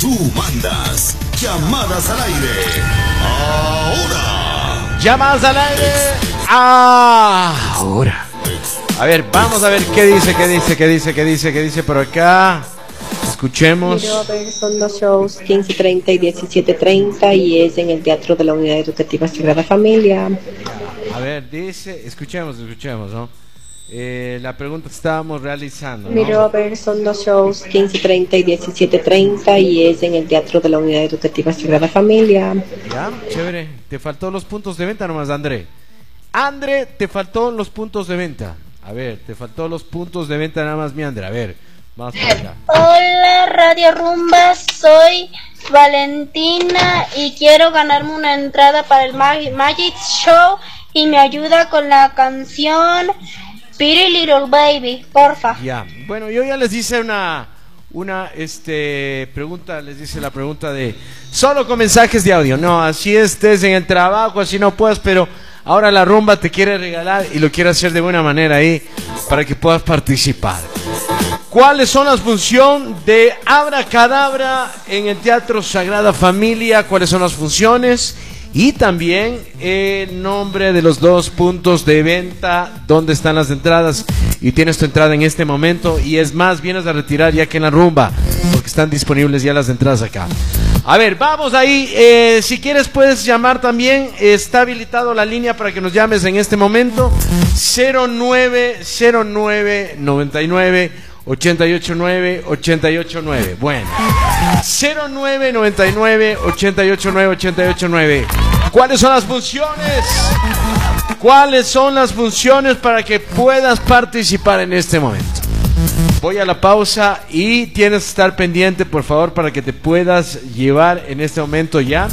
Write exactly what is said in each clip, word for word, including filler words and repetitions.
Tú mandas. Llamadas al aire. Ahora. Llamadas al aire. Ahora. A ver, vamos a ver qué dice, qué dice, qué dice, qué dice, qué dice por acá. Escuchemos. Miro, a ver, son dos shows, quince treinta y diecisiete treinta, y es en el Teatro de la Unidad Educativa Sagrada Familia. A ver, dice, escuchemos, escuchemos, ¿no? Eh, la pregunta que estábamos realizando, ¿no? Miro, a ver, son dos shows, quince treinta y diecisiete treinta, y es en el Teatro de la Unidad Educativa Sagrada Familia. Ya, chévere. Te faltó los puntos de venta nomás, André. André, te faltó los puntos de venta. A ver, te faltó los puntos de venta nada más, mi André. A ver, vamos para acá. Hola, Radio Rumba, soy Valentina y quiero ganarme una entrada para el Mag- Magic Show y me ayuda con la canción Pretty Little Baby, porfa. Ya, bueno, yo ya les hice una, una, este, pregunta, les hice la pregunta de solo con mensajes de audio. No, así estés en el trabajo, así no puedas, pero ahora la rumba te quiere regalar y lo quiere hacer de buena manera ahí para que puedas participar. ¿Cuáles son las funciones de Abracadabra en el Teatro Sagrada Familia? ¿Cuáles son las funciones? Y también el nombre de los dos puntos de venta, dónde están las entradas. Y tienes tu entrada en este momento. Y es más, vienes a retirar ya que en la rumba, porque están disponibles ya las entradas acá. A ver, vamos ahí. Eh, si quieres puedes llamar también. Está habilitado la línea para que nos llames en este momento. cero nueve cero nueve noventa y nueve ochenta y ocho nueve ochenta y ocho nueve. Bueno, cero nueve noventa y nueve ochenta y ocho nueve ochenta y ocho nueve. ¿Cuáles son las funciones? ¿Cuáles son las funciones para que puedas participar en este momento? Voy a la pausa y tienes que estar pendiente, por favor, para que te puedas llevar en este momento ya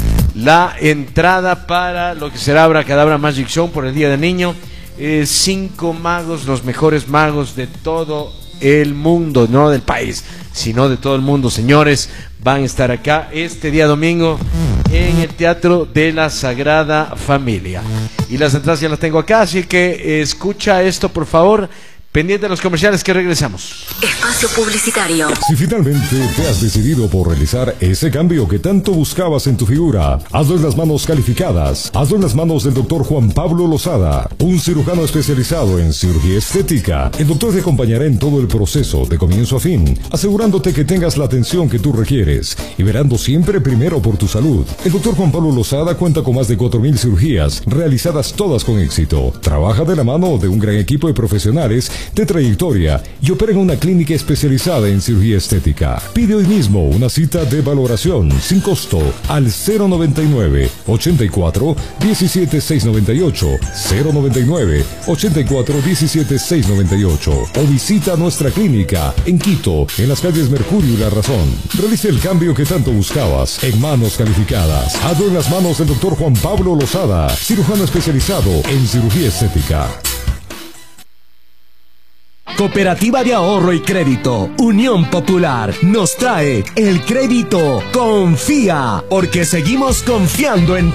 la entrada para lo que será Abracadabra Magic Show por el Día del Niño. Eh, cinco magos, los mejores magos de todo el mundo, no del país, sino de todo el mundo, señores, van a estar acá este día domingo en el Teatro de la Sagrada Familia. Y las entradas ya las tengo acá, así que eh, escucha esto, por favor. Pendiente de los comerciales que regresamos. Espacio publicitario. Si finalmente te has decidido por realizar ese cambio que tanto buscabas en tu figura, hazlo en las manos calificadas. Hazlo en las manos del doctor Juan Pablo Lozada, un cirujano especializado en cirugía estética. El doctor te acompañará en todo el proceso, de comienzo a fin, asegurándote que tengas la atención que tú requieres y verando siempre primero por tu salud. El doctor Juan Pablo Lozada cuenta con más de cuatro mil cirugías, realizadas todas con éxito. Trabaja de la mano de un gran equipo de profesionales de trayectoria y opera en una clínica especializada en cirugía estética. Pide hoy mismo una cita de valoración sin costo al cero noventa y nueve ochenta y cuatro diecisiete seiscientos noventa y ocho, cero noventa y nueve ochenta y cuatro diecisiete seiscientos noventa y ocho, o visita nuestra clínica en Quito, en las calles Mercurio y La Razón. Realice el cambio que tanto buscabas en manos calificadas. Hazlo en las manos del doctor Juan Pablo Lozada, cirujano especializado en cirugía estética. Cooperativa de Ahorro y Crédito Unión Popular nos trae el crédito Confía, porque seguimos confiando en